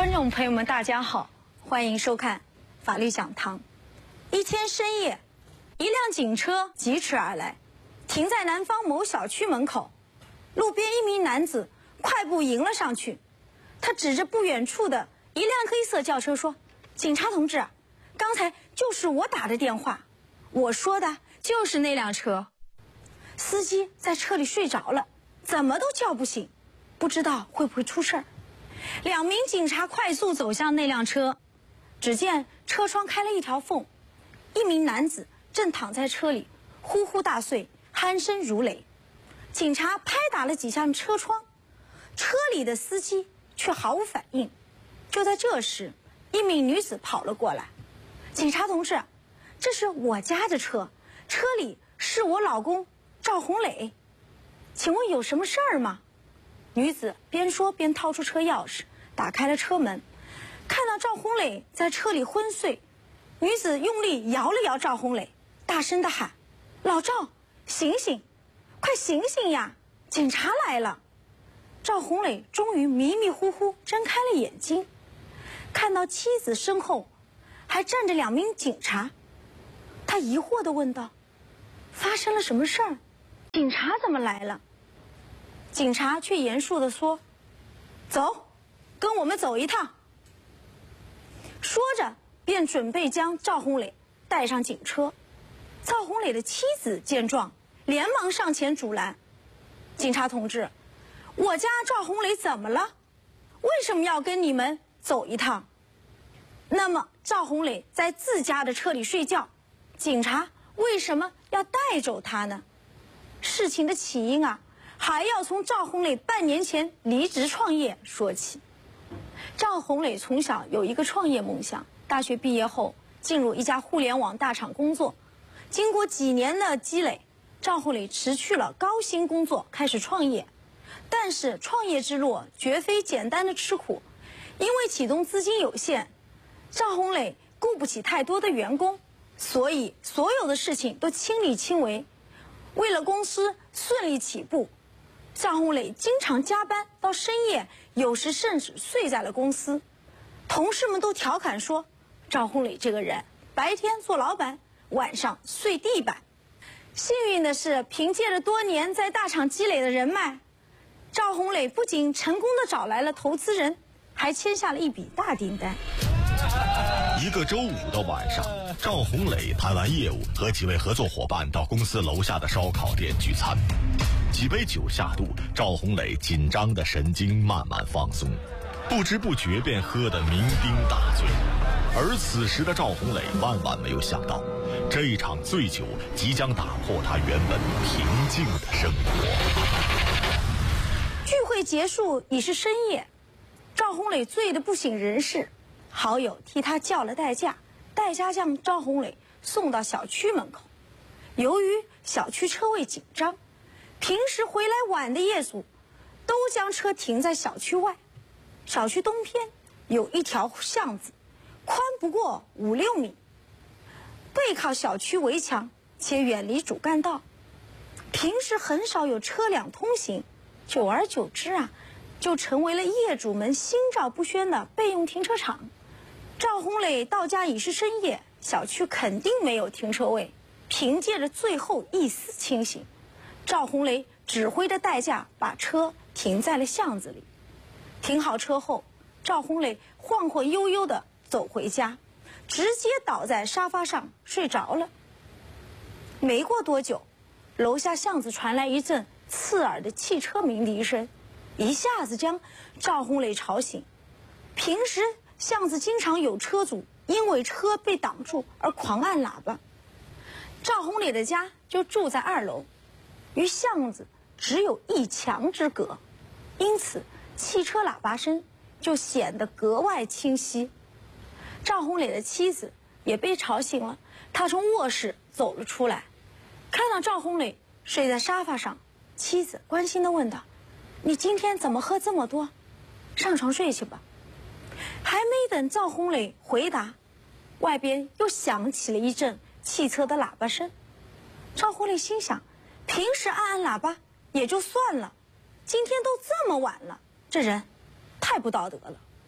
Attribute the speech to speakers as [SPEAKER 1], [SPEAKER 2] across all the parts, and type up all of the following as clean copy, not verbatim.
[SPEAKER 1] 观众朋友们，大家好，欢迎收看法律讲堂。一天深夜，一辆警车疾驰而来，停在南方某小区门口。路边一名男子快步迎了上去，他指着不远处的一辆黑色轿车说：“警察同志，刚才就是我打的电话，我说的就是那辆车。”司机在车里睡着了，怎么都叫不醒，不知道会不会出事儿。两名警察快速走向那辆车，只见车窗开了一条缝，一名男子正躺在车里，呼呼大睡，鼾声如雷。警察拍打了几下车窗，车里的司机却毫无反应。就在这时，一名女子跑了过来：“警察同志，这是我家的车，车里是我老公赵红磊，请问有什么事儿吗？”女子边说边掏出车钥匙，打开了车门，看到赵红磊在车里昏睡，女子用力摇了摇赵红磊，大声地喊：“老赵，醒醒，快醒醒呀，警察来了！”赵红磊终于迷迷糊糊睁开了眼睛，看到妻子身后还站着两名警察，他疑惑地问道：“发生了什么事儿？警察怎么来了？”警察却严肃地说：“走，跟我们走一趟。”说着便准备将赵红磊带上警车。赵红磊的妻子见状，连忙上前阻拦：“警察同志，我家赵红磊怎么了？为什么要跟你们走一趟？那么赵红磊在自家的车里睡觉，警察为什么要带走他呢？”事情的起因还要从赵红磊半年前离职创业说起。赵红磊从小有一个创业梦想，大学毕业后进入一家互联网大厂工作。经过几年的积累，赵红磊辞去了高薪工作，开始创业。但是创业之路绝非简单的吃苦，因为启动资金有限，赵红磊雇不起太多的员工，所以所有的事情都亲力亲为。为了公司顺利起步，赵红磊经常加班到深夜，有时甚至睡在了公司。同事们都调侃说，赵红磊这个人白天做老板，晚上睡地板。幸运的是，凭借着多年在大厂积累的人脉，赵红磊不仅成功地找来了投资人，还签下了一笔大订单。
[SPEAKER 2] 一个周五的晚上，赵红磊谈完业务，和几位合作伙伴到公司楼下的烧烤店聚餐。几杯酒下肚，赵红磊紧张的神经慢慢放松，不知不觉便喝得酩酊大醉。而此时的赵红磊万万没有想到，这一场醉酒即将打破他原本平静的生活。
[SPEAKER 1] 聚会结束已是深夜，赵红磊醉得不省人事，好友替他叫了代驾，代驾将赵红磊送到小区门口。由于小区车位紧张，平时回来晚的业主都将车停在小区外。小区东边有一条巷子，宽不过5-6米，背靠小区围墙，且远离主干道，平时很少有车辆通行，久而久之就成为了业主们心照不宣的备用停车场。赵红磊到家已是深夜，小区肯定没有停车位。凭借着最后一丝清醒，赵红磊指挥着代驾把车停在了巷子里。停好车后，赵红磊晃晃悠悠地走回家，直接倒在沙发上睡着了。没过多久，楼下巷子传来一阵刺耳的汽车鸣笛声，一下子将赵红磊吵醒。平时巷子经常有车主因为车被挡住而狂按喇叭，赵红磊的家就住在2楼，与巷子只有1墙之隔，因此汽车喇叭声就显得格外清晰。赵红磊的妻子也被吵醒了，她从卧室走了出来，看到赵红磊睡在沙发上，妻子关心地问道：“你今天怎么喝这么多？上床睡去吧。”还没等赵红磊回答，外边又响起了一阵汽车的喇叭声。赵红磊心想，平时按喇叭也就算了，今天都这么晚了，这人太不道德了。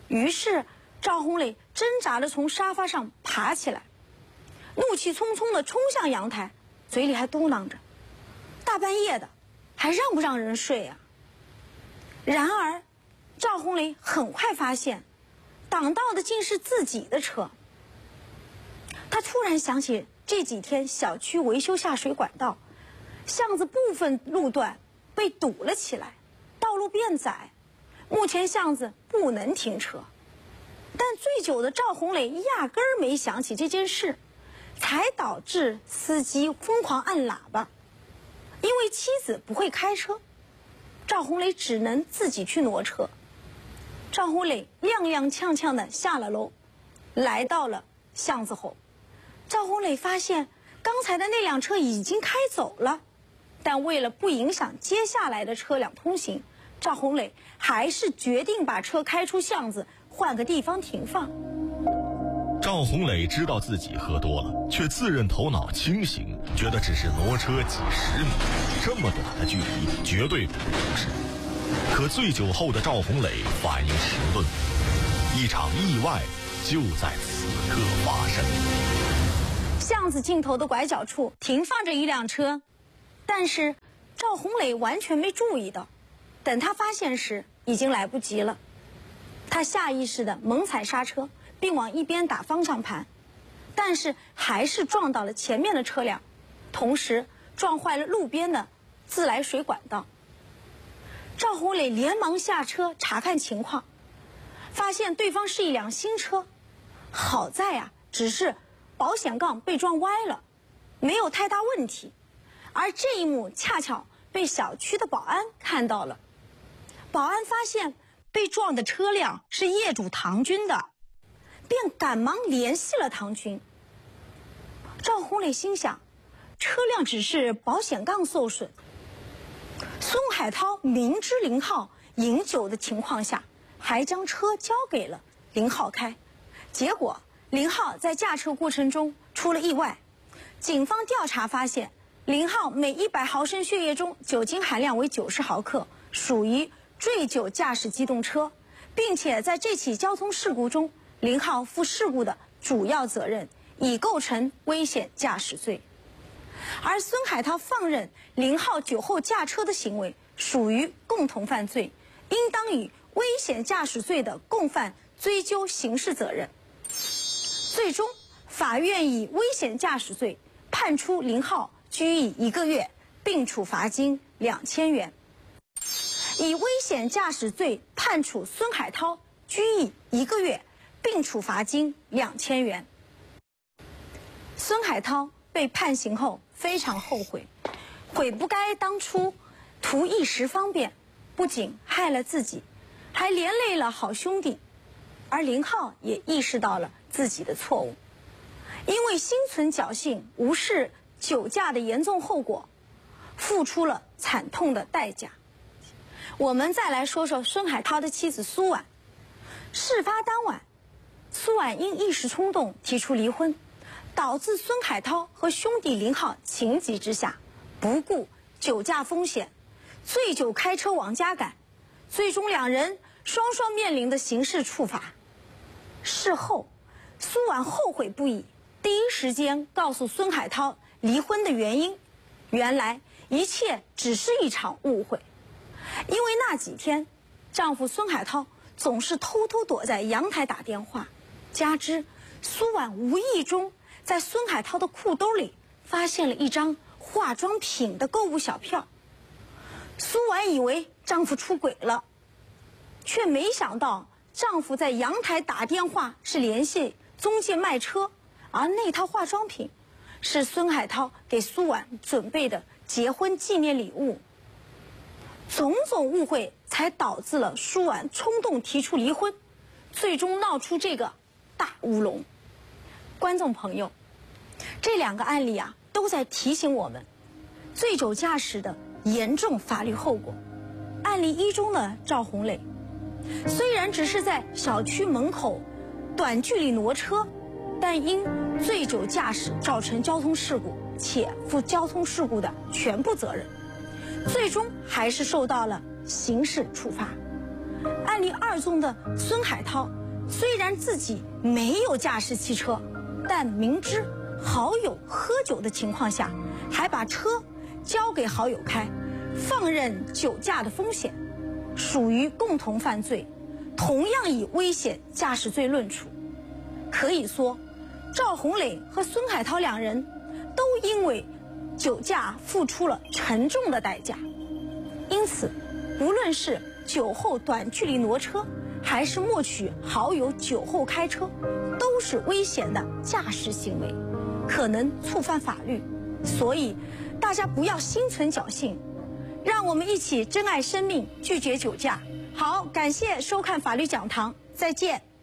[SPEAKER 1] 于是赵红磊挣扎着从沙发上爬起来，怒气冲冲地冲向阳台，嘴里还嘟囔着：“大半夜的，还让不让人睡啊？”然而，赵红磊很快发现，挡道的竟是自己的车。他突然想起这几天小区维修下水管道，巷子部分路段被堵了起来，道路变窄，目前巷子不能停车。但醉酒的赵红磊压根儿没想起这件事，才导致司机疯狂按喇叭。因为妻子不会开车，赵红磊只能自己去挪车。赵红磊踉踉跄跄地下了楼，来到了巷子后。赵红磊发现刚才的那辆车已经开走了，但为了不影响接下来的车辆通行，赵红磊还是决定把车开出巷子，换个地方停放。
[SPEAKER 2] 赵红磊知道自己喝多了，却自认头脑清醒，觉得只是挪车几十米，这么短的距离绝对不是事。可醉酒后的赵红磊反应迟钝，一场意外就在此刻发生。
[SPEAKER 1] 巷子尽头的拐角处停放着一辆车，但是赵红磊完全没注意到，等他发现时已经来不及了。他下意识地猛踩刹车，并往一边打方向盘，但是还是撞到了前面的车辆，同时撞坏了路边的自来水管道。赵红磊连忙下车查看情况，发现对方是一辆新车，好在啊，只是保险杠被撞歪了，没有太大问题。而这一幕恰巧被小区的保安看到了，保安发现被撞的车辆是业主唐军的，便赶忙联系了唐军。赵红磊心想，车辆只是保险杠受损，孙海涛明知林浩饮酒的情况下，还将车交给了林浩开，结果林浩在驾车过程中出了意外。警方调查发现，林浩每100毫升血液中酒精含量为90毫克，属于醉酒驾驶机动车，并且在这起交通事故中，林浩负事故的主要责任，已构成危险驾驶罪。而孙海涛放任林浩酒后驾车的行为属于共同犯罪，应当以危险驾驶罪的共犯追究刑事责任。最终，法院以危险驾驶罪判处林浩拘役1个月，并处罚金2000元；以危险驾驶罪判处孙海涛拘役1个月，并处罚金2000元。孙海涛被判刑后非常后悔，悔不该当初图一时方便，不仅害了自己，还连累了好兄弟。而林浩也意识到了自己的错误，因为心存侥幸，无视酒驾的严重后果，付出了惨痛的代价。我们再来说说孙海涛的妻子苏婉。事发当晚，苏婉因一时冲动提出离婚，导致孙海涛和兄弟林浩情急之下，不顾酒驾风险，醉酒开车往家赶，最终两人双双面临的刑事处罚。事后，苏婉后悔不已，第一时间告诉孙海涛离婚的原因。原来一切只是一场误会，因为那几天丈夫孙海涛总是偷偷躲在阳台打电话，加之苏婉无意中在孙海涛的裤兜里发现了一张化妆品的购物小票，苏婉以为丈夫出轨了，却没想到丈夫在阳台打电话是联系中介卖车，而那套化妆品是孙海涛给苏婉准备的结婚纪念礼物。种种误会才导致了苏婉冲动提出离婚，最终闹出这个大乌龙。观众朋友，这两个案例啊，都在提醒我们醉酒驾驶的严重法律后果。案例1中的赵红磊，虽然只是在小区门口短距离挪车，但因醉酒驾驶造成交通事故，且负交通事故的全部责任，最终还是受到了刑事处罚。 案例2中的孙海涛，虽然自己没有驾驶汽车，但明知好友喝酒的情况下，还把车交给好友开，放任酒驾的风险，属于共同犯罪，同样以危险驾驶罪论处。可以说，赵红磊和孙海涛两人都因为酒驾付出了沉重的代价。因此，无论是酒后短距离挪车，还是默许好友酒后开车，都是危险的驾驶行为，可能触犯法律。所以，大家不要心存侥幸，让我们一起珍爱生命，拒绝酒驾。好，感谢收看法律讲堂，再见。